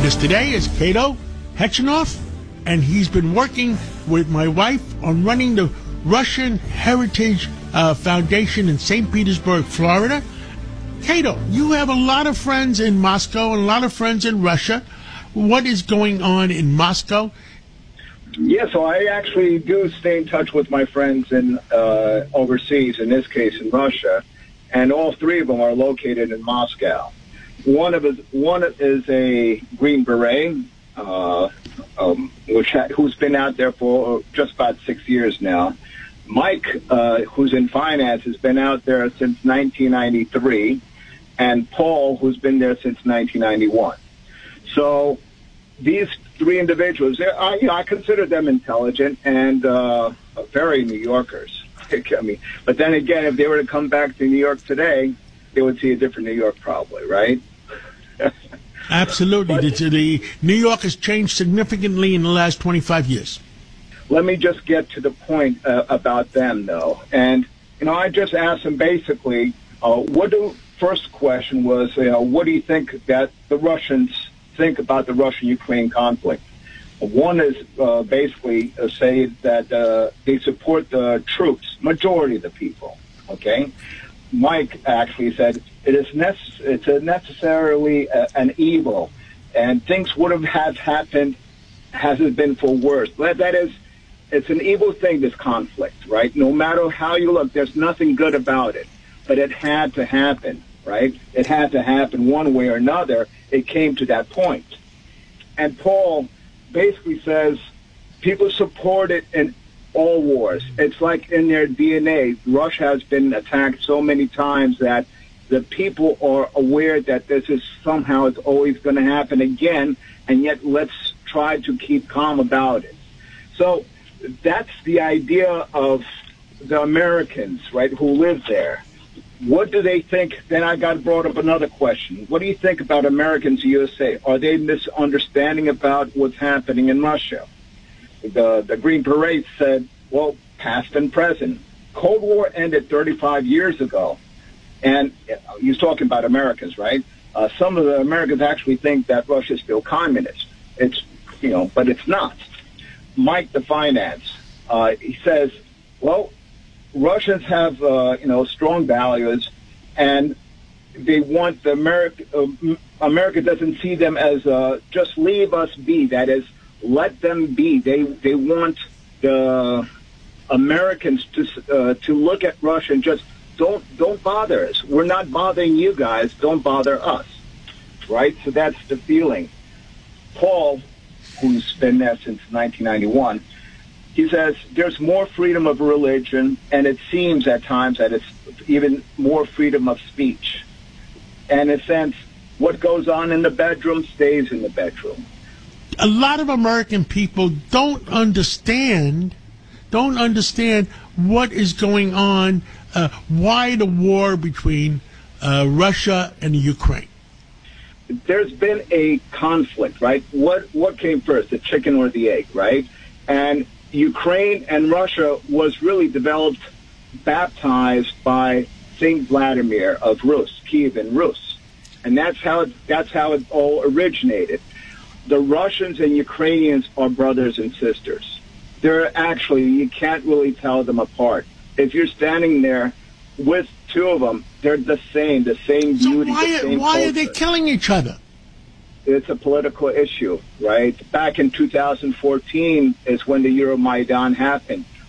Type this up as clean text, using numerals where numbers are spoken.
guest today is Cato Hechinoff, and he's been working with my wife on running the Russian Heritage Foundation in St. Petersburg, Florida. Cato, you have a lot of friends in Moscow and a lot of friends in Russia. What is going on in Moscow? Yeah, so I actually do stay in touch with my friends in overseas, in this case in Russia, and all three of them are located in Moscow. One is a Green Beret, who's been out there for just about 6 years now. Mike, who's in finance, has been out there since 1993, and Paul, who's been there since 1991. So these three individuals, I consider them intelligent and very New Yorkers. I mean, but then again, if they were to come back to New York today, they would see a different New York probably, right? Absolutely. The New York has changed significantly in the last 25 years. Let me just get to the point about them, though. And, I just asked them basically, first question was, what do you think that the Russians think about the Russian-Ukraine conflict? One is basically say that they support the troops, majority of the people, okay? Mike actually said it's necessarily an evil, and things would have happened has it been for worse. That is, it's an evil thing, this conflict, right? No matter how you look, there's nothing good about it, but it had to happen, right? It had to happen one way or another. It came to that point. And Paul basically says people support it in all wars. It's like in their DNA. Russia has been attacked so many times that the people are aware that this is somehow it's always going to happen again, and yet let's try to keep calm about it. So that's the idea of the Americans, right, who live there. What do they think? Then I got brought up another question. What do you think about Americans in USA? Are they misunderstanding about what's happening in Russia? The Green Beret said, well, past and present. Cold War ended 35 years ago. And he's talking about Americans, right? Some of the Americans actually think that Russia is still communist. It's, but it's not. Mike, the finance, he says, well, Russians have, strong values, and they want America doesn't see them as just leave us be. That is, let them be. They want the Americans to look at Russia and just don't bother us. We're not bothering you guys. Don't bother us, right? So that's the feeling. Paul, who's been there since 1991. He says there's more freedom of religion, and it seems at times that it's even more freedom of speech. And in a sense, what goes on in the bedroom stays in the bedroom. A lot of American people don't understand what is going on, why the war between Russia and Ukraine. There's been a conflict, right? What came first, the chicken or the egg, right? And Ukraine and Russia was really developed, baptized by Saint Vladimir of Rus, Kievan Rus, and that's how it all originated. The Russians and Ukrainians are brothers and sisters. They're actually, you can't really tell them apart. If you're standing there with two of them, they're the same beauty. So why are they killing each other? It's a political issue, right? Back in 2014 is when the Euromaidan happened.